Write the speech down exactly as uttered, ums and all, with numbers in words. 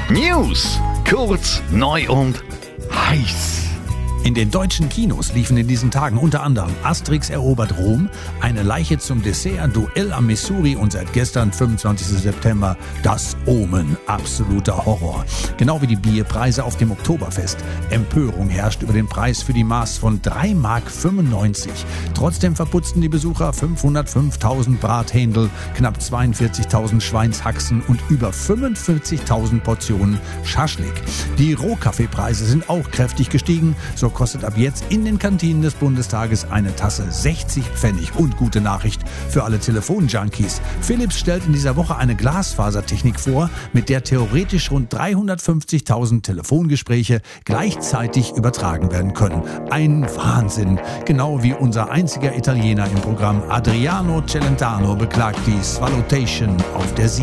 News. Kurz, neu und heiß. In den deutschen Kinos liefen in diesen Tagen unter anderem Asterix erobert Rom, Eine Leiche zum Dessert, Duell am Missouri und seit gestern, fünfundzwanzigsten September, Das Omen. Absoluter Horror. Genau wie die Bierpreise auf dem Oktoberfest. Empörung herrscht über den Preis für die Maß von drei Mark fünfundneunzig. Trotzdem verputzten die Besucher fünfhundertfünftausend Brathändel, knapp zweiundvierzigtausend Schweinshaxen und über fünfundvierzigtausend Portionen Schaschlik. Die Rohkaffeepreise sind auch kräftig gestiegen. So kostet ab jetzt in den Kantinen des Bundestages eine Tasse sechzig Pfennig. Und gute Nachricht für alle Telefonjunkies. Philips stellt in dieser Woche eine Glasfasertechnik vor, mit der theoretisch rund dreihundertfünfzigtausend Telefongespräche gleichzeitig übertragen werden können. Ein Wahnsinn. Genau wie unser einziger Italiener im Programm, Adriano Celentano, beklagt die Swallotation auf der sieben.